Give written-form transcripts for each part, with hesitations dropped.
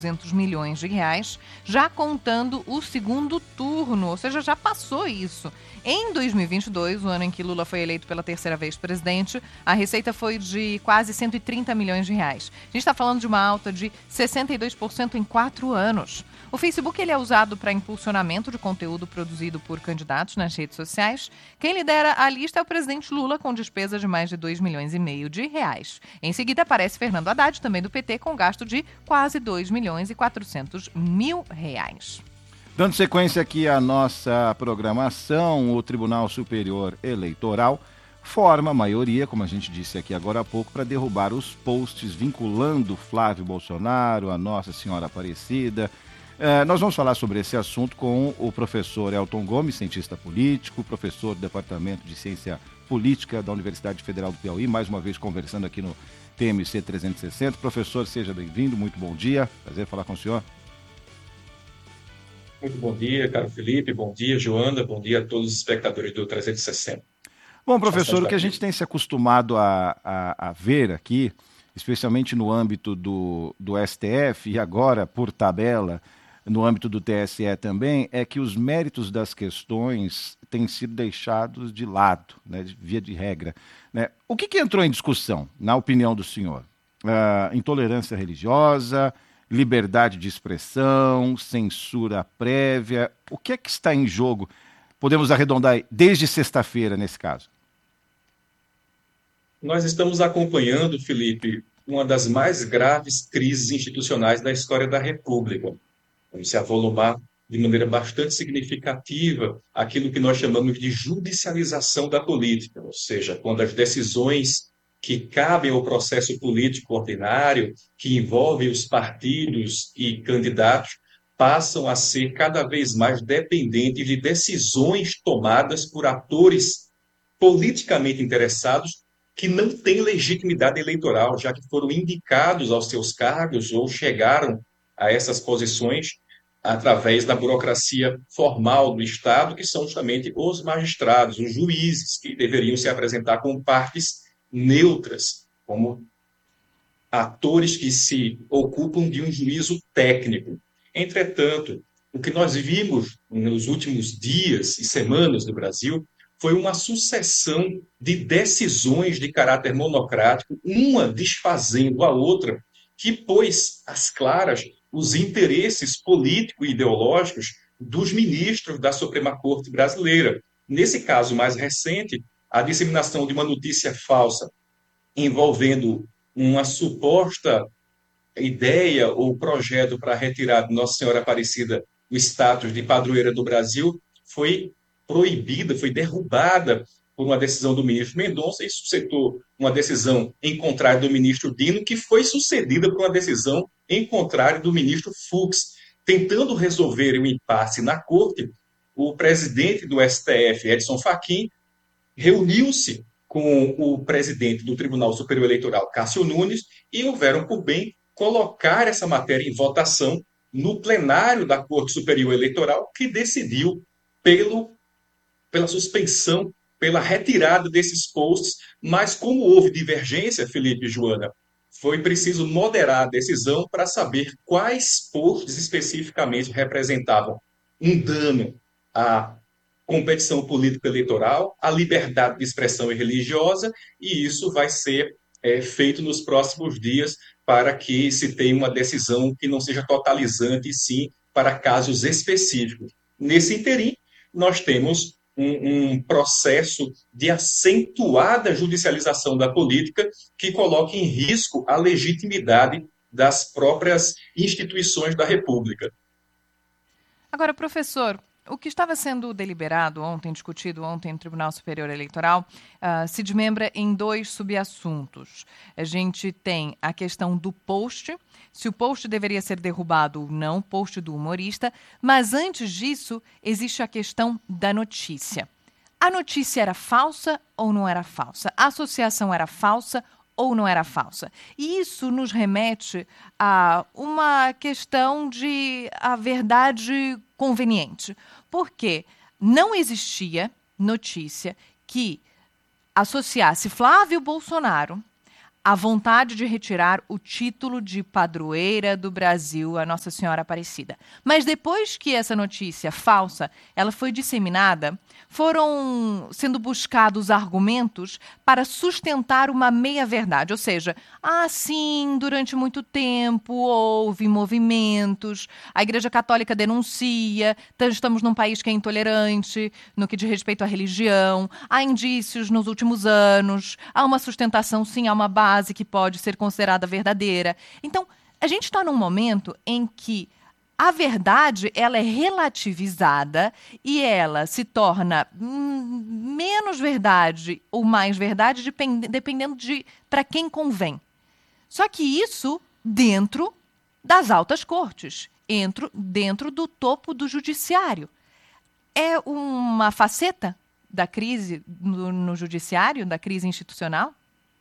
200 milhões de reais, já contando o segundo turno, ou seja, já passou isso. Em 2022, o ano em que Lula foi eleito pela terceira vez presidente, a receita foi de quase 130 milhões de reais. A gente está falando de uma alta de 62% em 4 anos. O Facebook ele é usado para impulsionamento de conteúdo produzido por candidatos nas redes sociais. Quem lidera a lista é o presidente Lula, com despesa de mais de 2,5 milhões de reais. Em seguida aparece Fernando Haddad, também do PT, com gasto de quase 2,4 milhões de reais. Dando sequência aqui à nossa programação, o Tribunal Superior Eleitoral forma a maioria, como a gente disse aqui agora há pouco, para derrubar os posts vinculando Flávio Bolsonaro a Nossa Senhora Aparecida. Nós vamos falar sobre esse assunto com o professor Elton Gomes, cientista político, professor do Departamento de Ciência Política da Universidade Federal do Piauí, mais uma vez conversando aqui no TMC 360. Professor, seja bem-vindo, muito bom dia, prazer falar com o senhor. Muito bom dia, caro Felipe, bom dia, Joana, bom dia a todos os espectadores do 360. Bom, professor, o que a gente tem se acostumado a ver aqui, especialmente no âmbito do STF e agora, por tabela, no âmbito do TSE também, é que os méritos das questões têm sido deixados de lado, né, via de regra. Né? O que entrou em discussão, na opinião do senhor? Intolerância religiosa, liberdade de expressão, censura prévia, o que é que está em jogo? Podemos arredondar desde sexta-feira, nesse caso. Nós estamos acompanhando, Felipe, uma das mais graves crises institucionais da história da República. Vamos se avolumar de maneira bastante significativa aquilo que nós chamamos de judicialização da política, ou seja, quando as decisões que cabem ao processo político ordinário, que envolvem os partidos e candidatos, passam a ser cada vez mais dependentes de decisões tomadas por atores politicamente interessados que não têm legitimidade eleitoral, já que foram indicados aos seus cargos ou chegaram a essas posições através da burocracia formal do Estado, que são justamente os magistrados, os juízes, que deveriam se apresentar como partes neutras, como atores que se ocupam de um juízo técnico. Entretanto, o que nós vimos nos últimos dias e semanas no Brasil foi uma sucessão de decisões de caráter monocrático, uma desfazendo a outra, que pôs às claras os interesses políticos e ideológicos dos ministros da Suprema Corte brasileira. Nesse caso mais recente, a disseminação de uma notícia falsa envolvendo uma suposta ideia ou projeto para retirar de Nossa Senhora Aparecida o status de padroeira do Brasil foi proibida, foi derrubada por uma decisão do ministro Mendonça e suscitou uma decisão em contrário do ministro Dino, que foi sucedida por uma decisão em contrário do ministro Fux. Tentando resolver o impasse na corte, o presidente do STF, Edson Fachin, reuniu-se com o presidente do Tribunal Superior Eleitoral, Cássio Nunes, e houveram por bem colocar essa matéria em votação no plenário da Corte Superior Eleitoral, que decidiu pela suspensão, pela retirada desses posts, mas como houve divergência, Felipe e Joana, foi preciso moderar a decisão para saber quais posts especificamente representavam um dano à competição político-eleitoral, à liberdade de expressão e religiosa, e isso vai ser feito nos próximos dias para que se tenha uma decisão que não seja totalizante, e sim para casos específicos. Nesse interim, nós temos um processo de acentuada judicialização da política que coloca em risco a legitimidade das próprias instituições da República. Agora, professor, o que estava sendo deliberado ontem, discutido ontem no Tribunal Superior Eleitoral, se desmembra em 2 subassuntos. A gente tem a questão do post, se o post deveria ser derrubado ou não, o post do humorista, mas antes disso existe a questão da notícia. A notícia era falsa ou não era falsa? A associação era falsa ou não era falsa? E isso nos remete a uma questão de a verdade conveniente, porque não existia notícia que associasse Flávio Bolsonaro a vontade de retirar o título de padroeira do Brasil a Nossa Senhora Aparecida. Mas depois que essa notícia falsa ela foi disseminada, foram sendo buscados argumentos para sustentar uma meia-verdade. Ou seja, sim, durante muito tempo houve movimentos, a Igreja Católica denuncia, estamos num país que é intolerante no que diz respeito à religião, há indícios nos últimos anos, há uma sustentação, sim, há uma base que pode ser considerada verdadeira. Então, a gente está num momento em que a verdade ela é relativizada e ela se torna menos verdade ou mais verdade dependendo de para quem convém. Só que isso dentro das altas cortes, dentro do topo do judiciário. É uma faceta da crise no judiciário, da crise institucional?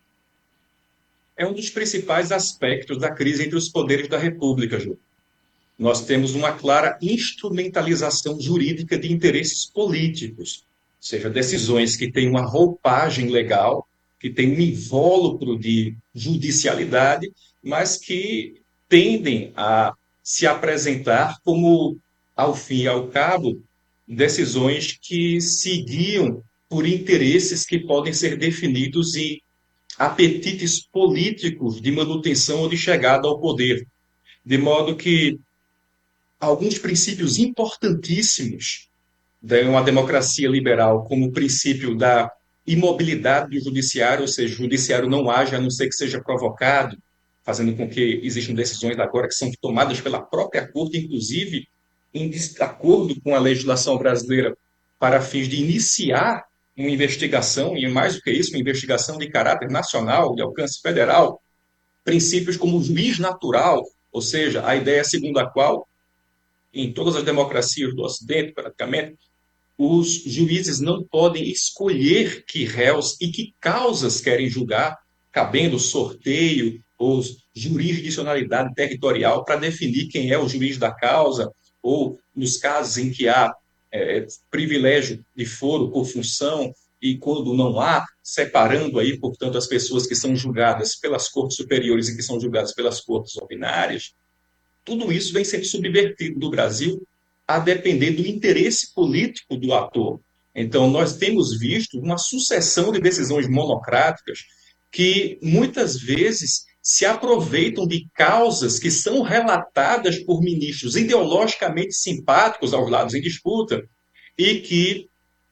É um dos principais aspectos da crise entre os poderes da República, Ju. Nós temos uma clara instrumentalização jurídica de interesses políticos, ou seja, decisões que têm uma roupagem legal, que têm um invólucro de judicialidade, mas que tendem a se apresentar como, ao fim e ao cabo, decisões que se guiam por interesses que podem ser definidos em apetites políticos de manutenção ou de chegada ao poder. De modo que alguns princípios importantíssimos de uma democracia liberal, como o princípio da imobilidade do judiciário, ou seja, o judiciário não age a não ser que seja provocado, fazendo com que existam decisões agora que são tomadas pela própria Corte, inclusive em desacordo com a legislação brasileira, para fins de iniciar uma investigação, e mais do que isso, uma investigação de caráter nacional, de alcance federal, princípios como o juiz natural, ou seja, a ideia segundo a qual, em todas as democracias do Ocidente, praticamente, os juízes não podem escolher que réus e que causas querem julgar, cabendo sorteio ou jurisdicionalidade territorial para definir quem é o juiz da causa, ou nos casos em que há privilégio de foro por função e quando não há, separando aí, portanto, as pessoas que são julgadas pelas cortes superiores e que são julgadas pelas cortes ordinárias. Tudo isso vem sendo subvertido no Brasil a depender do interesse político do ator. Então, nós temos visto uma sucessão de decisões monocráticas que, muitas vezes, se aproveitam de causas que são relatadas por ministros ideologicamente simpáticos aos lados em disputa e que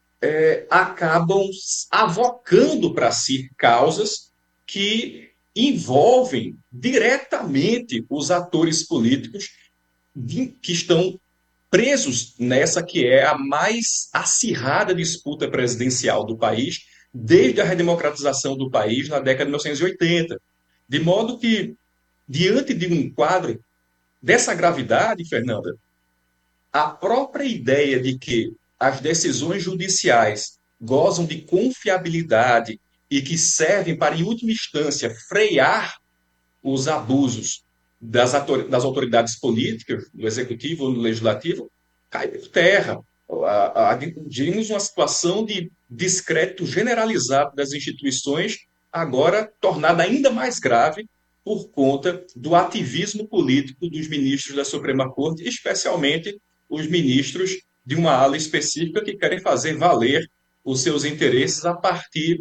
acabam avocando para si causas que envolvem diretamente os atores políticos que estão presos nessa que é a mais acirrada disputa presidencial do país desde a redemocratização do país na década de 1980. De modo que, diante de um quadro dessa gravidade, Fernanda, a própria ideia de que as decisões judiciais gozam de confiabilidade e que servem para, em última instância, frear os abusos das autoridades políticas, do executivo ou do legislativo, cai por terra. Vimos uma situação de descrédito generalizado das instituições, agora tornada ainda mais grave por conta do ativismo político dos ministros da Suprema Corte, especialmente os ministros de uma ala específica que querem fazer valer os seus interesses a partir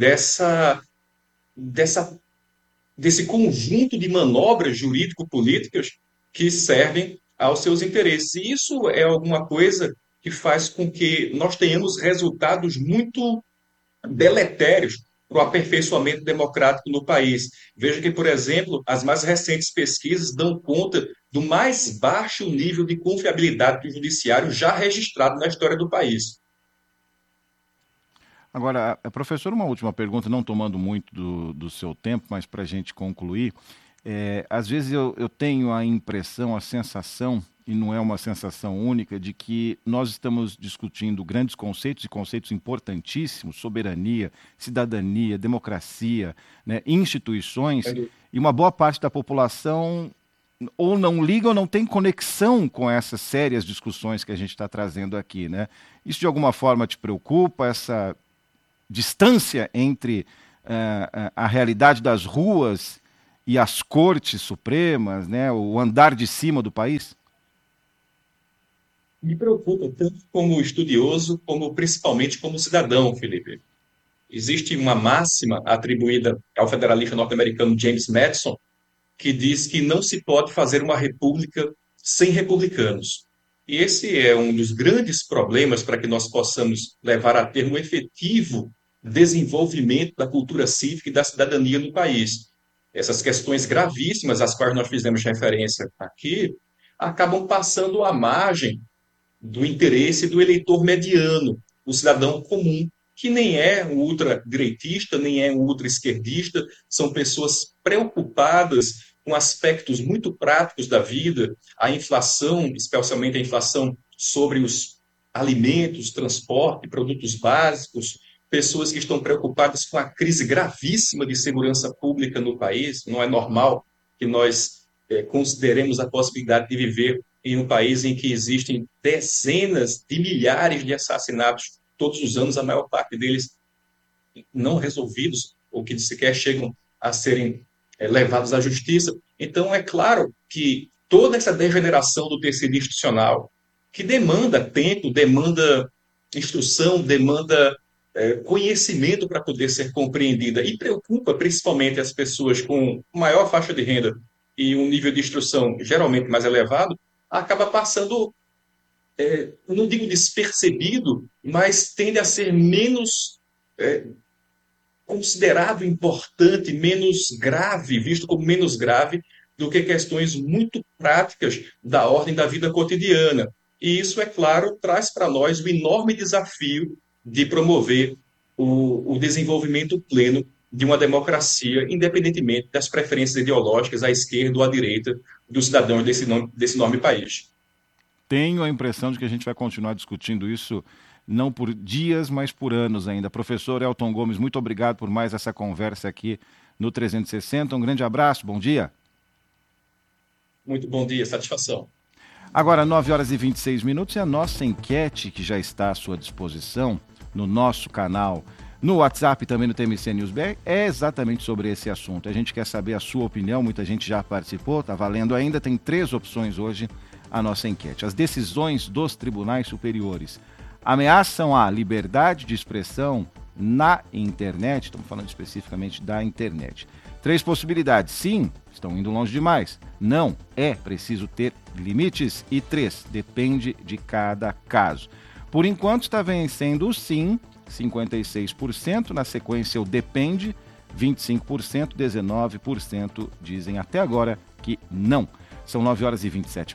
desse conjunto de manobras jurídico-políticas que servem aos seus interesses. E isso é alguma coisa que faz com que nós tenhamos resultados muito deletérios para o aperfeiçoamento democrático no país. Veja que, por exemplo, as mais recentes pesquisas dão conta do mais baixo nível de confiabilidade do judiciário já registrado na história do país. Agora, professor, uma última pergunta, não tomando muito do seu tempo, mas para a gente concluir. Às vezes eu tenho a impressão, a sensação, e não é uma sensação única, de que nós estamos discutindo grandes conceitos e conceitos importantíssimos, soberania, cidadania, democracia, né, instituições, e uma boa parte da população ou não liga ou não tem conexão com essas sérias discussões que a gente está trazendo aqui, né? Isso de alguma forma te preocupa, essa distância entre a realidade das ruas e as cortes supremas, né, o andar de cima do país? Me preocupa tanto como estudioso, como principalmente como cidadão, Felipe. Existe uma máxima atribuída ao federalista norte-americano James Madison, que diz que não se pode fazer uma república sem republicanos. E esse é um dos grandes problemas para que nós possamos levar a ter um efetivo desenvolvimento da cultura cívica e da cidadania no país. Essas questões gravíssimas às quais nós fizemos referência aqui acabam passando à margem do interesse do eleitor mediano, o cidadão comum, que nem é um ultradireitista, nem é um ultraesquerdista, são pessoas preocupadas com aspectos muito práticos da vida, a inflação, especialmente a inflação sobre os alimentos, transporte, produtos básicos, pessoas que estão preocupadas com a crise gravíssima de segurança pública no país. Não é normal que nós consideremos a possibilidade de viver em um país em que existem dezenas de milhares de assassinatos todos os anos, a maior parte deles não resolvidos, ou que sequer chegam a serem levados à justiça. Então, é claro que toda essa degeneração do tecido institucional, que demanda tempo, demanda instrução, demanda conhecimento para poder ser compreendida, e preocupa principalmente as pessoas com maior faixa de renda e um nível de instrução geralmente mais elevado, acaba passando, não digo despercebido, mas tende a ser menos considerado importante, menos grave, visto como menos grave do que questões muito práticas da ordem da vida cotidiana. E isso, é claro, traz para nós o enorme desafio de promover o desenvolvimento pleno de uma democracia, independentemente das preferências ideológicas à esquerda ou à direita dos cidadãos desse enorme país. Tenho a impressão de que a gente vai continuar discutindo isso não por dias, mas por anos ainda. Professor Elton Gomes, muito obrigado por mais essa conversa aqui no 360. Um grande abraço, bom dia. Muito bom dia, satisfação. Agora, 9h26 e a nossa enquete, que já está à sua disposição no nosso canal, no WhatsApp e também no TMC News BR, é exatamente sobre esse assunto. A gente quer saber a sua opinião, muita gente já participou, está valendo ainda, tem 3 opções hoje a nossa enquete. As decisões dos tribunais superiores ameaçam a liberdade de expressão na internet, estamos falando especificamente da internet. 3 possibilidades: sim, estão indo longe demais; não, é preciso ter limites; e 3, depende de cada caso. Por enquanto está vencendo o sim, 56%, na sequência o depende, 25%, 19% dizem até agora que não. São 9h27.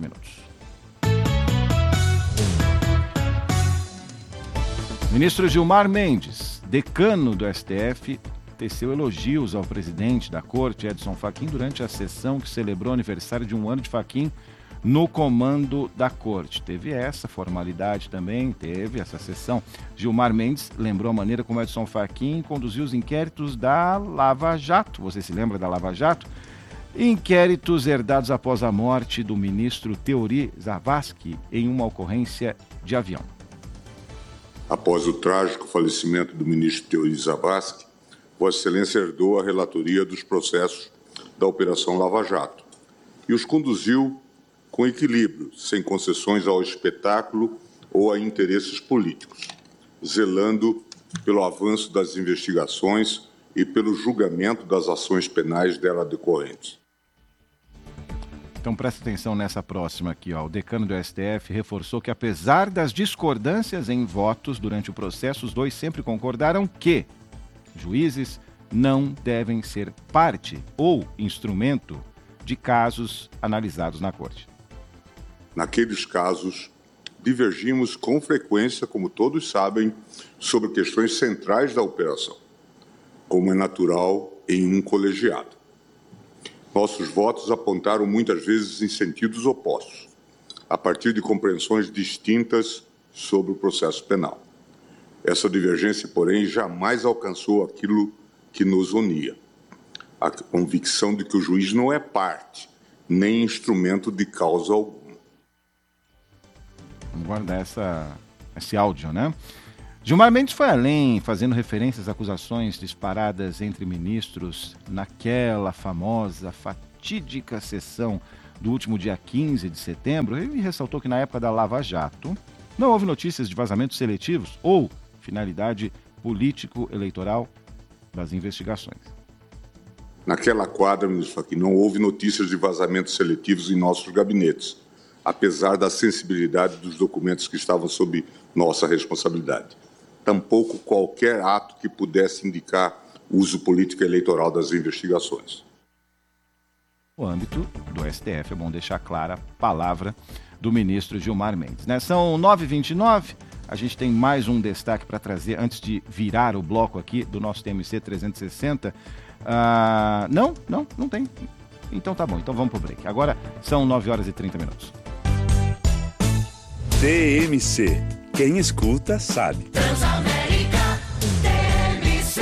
Ministro Gilmar Mendes, decano do STF, teceu elogios ao presidente da Corte, Edson Fachin, durante a sessão que celebrou o aniversário de 1 ano de Fachin no comando da Corte. Teve essa formalidade também, teve essa sessão. Gilmar Mendes lembrou a maneira como Edson Fachin conduziu os inquéritos da Lava Jato. Você se lembra da Lava Jato? Inquéritos herdados após a morte do ministro Teori Zavascki em uma ocorrência de avião. Após o trágico falecimento do ministro Teori Zavascki, Vossa Excelência herdou a relatoria dos processos da Operação Lava Jato e os conduziu com equilíbrio, sem concessões ao espetáculo ou a interesses políticos, zelando pelo avanço das investigações e pelo julgamento das ações penais dela decorrentes. Então presta atenção nessa próxima aqui, ó. O decano do STF reforçou que, apesar das discordâncias em votos durante o processo, os dois sempre concordaram que juízes não devem ser parte ou instrumento de casos analisados na Corte. Naqueles casos, divergimos com frequência, como todos sabem, sobre questões centrais da operação, como é natural em um colegiado. Nossos votos apontaram muitas vezes em sentidos opostos, a partir de compreensões distintas sobre o processo penal. Essa divergência, porém, jamais alcançou aquilo que nos unia: a convicção de que o juiz não é parte, nem instrumento de causa alguma. Vamos guardar esse áudio, né? Gilmar Mendes foi além, fazendo referências às acusações disparadas entre ministros naquela famosa, fatídica sessão do último dia 15 de setembro. Ele ressaltou que na época da Lava Jato não houve notícias de vazamentos seletivos ou finalidade político-eleitoral das investigações. Naquela quadra, ministro Fachin, não houve notícias de vazamentos seletivos em nossos gabinetes, apesar da sensibilidade dos documentos que estavam sob nossa responsabilidade. Tampouco qualquer ato que pudesse indicar uso político eleitoral das investigações. No âmbito do STF, é bom deixar clara a palavra do ministro Gilmar Mendes, né? São 9h29, a gente tem mais um destaque para trazer antes de virar o bloco aqui do nosso TMC 360. Não tem. Então tá bom, então vamos pro break. Agora são 9h30. TMC. Quem escuta sabe. Transamérica TMC.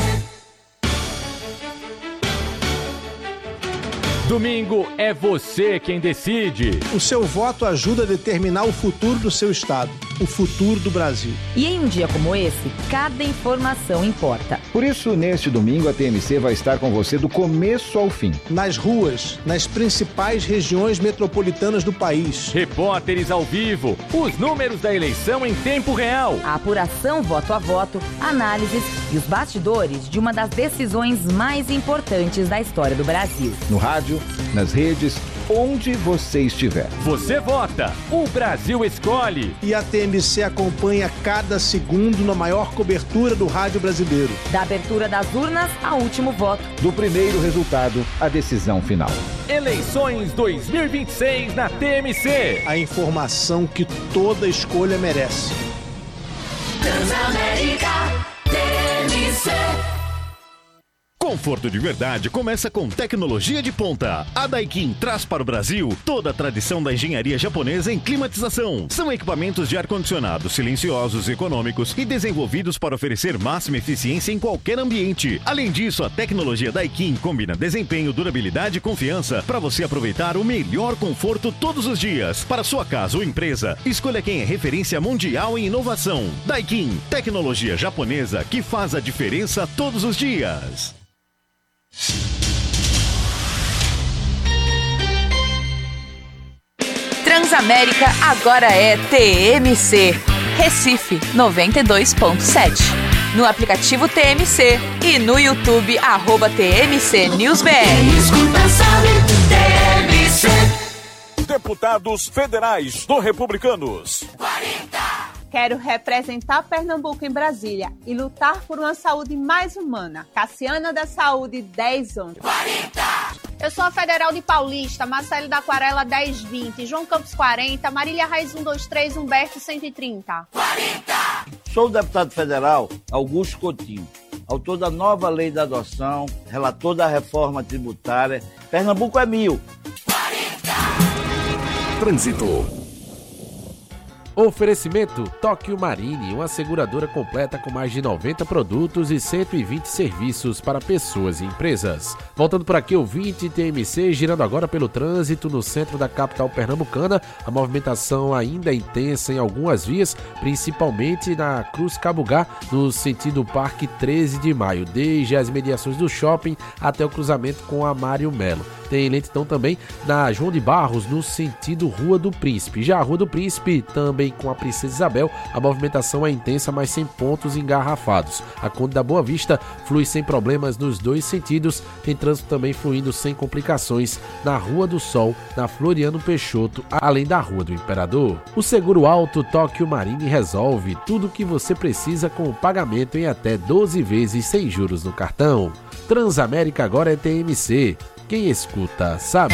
Domingo é você quem decide. O seu voto ajuda a determinar o futuro do seu estado, o futuro do Brasil. E em um dia como esse, cada informação importa. Por isso, neste domingo, a TMC vai estar com você do começo ao fim. Nas ruas, nas principais regiões metropolitanas do país. Repórteres ao vivo, os números da eleição em tempo real. A apuração voto a voto, análises e os bastidores de uma das decisões mais importantes da história do Brasil. No rádio, nas redes, onde você estiver. Você vota, o Brasil escolhe. E a TMC acompanha cada segundo na maior cobertura do rádio brasileiro. Da abertura das urnas ao último voto. Do primeiro resultado à decisão final. Eleições 2026 na TMC. A informação que toda escolha merece. Transamérica TMC. Conforto de verdade começa com tecnologia de ponta. A Daikin traz para o Brasil toda a tradição da engenharia japonesa em climatização. São equipamentos de ar-condicionado silenciosos, econômicos e desenvolvidos para oferecer máxima eficiência em qualquer ambiente. Além disso, a tecnologia Daikin combina desempenho, durabilidade e confiança para você aproveitar o melhor conforto todos os dias. Para sua casa ou empresa, escolha quem é referência mundial em inovação. Daikin, tecnologia japonesa que faz a diferença todos os dias. Transamérica agora é TMC, Recife 92.7. No aplicativo TMC e no YouTube @TMC News BR. Escuta, sabe, TMC. Deputados federais do Republicanos. 40. Quero representar Pernambuco em Brasília e lutar por uma saúde mais humana. Cassiana da Saúde, 1011. 40. Eu sou a Federal de Paulista, Marcelo da Aquarela, 1020, João Campos, 40, Marília Raiz, 123, Humberto, 130. 40. Sou o deputado federal Augusto Coutinho, autor da nova lei da adoção, relator da reforma tributária. Pernambuco é 1000. 40. Trânsito. Oferecimento Tóquio Marine, uma seguradora completa com mais de 90 produtos e 120 serviços para pessoas e empresas. Voltando por aqui, ouvinte TMC, girando agora pelo trânsito no centro da capital pernambucana. A movimentação ainda é intensa em algumas vias, principalmente na Cruz Cabugá, no sentido Parque 13 de Maio, desde as mediações do shopping até o cruzamento com a Mário Melo. Tem lentidão também na João de Barros, no sentido Rua do Príncipe. Já a Rua do Príncipe, também com a Princesa Isabel, a movimentação é intensa, mas sem pontos engarrafados. A Conde da Boa Vista flui sem problemas nos dois sentidos. Tem trânsito também fluindo sem complicações na Rua do Sol, na Floriano Peixoto, além da Rua do Imperador. O Seguro Alto Tóquio Marine resolve tudo o que você precisa com o pagamento em até 12 vezes sem juros no cartão. Transamérica agora é TMC. Quem escuta sabe.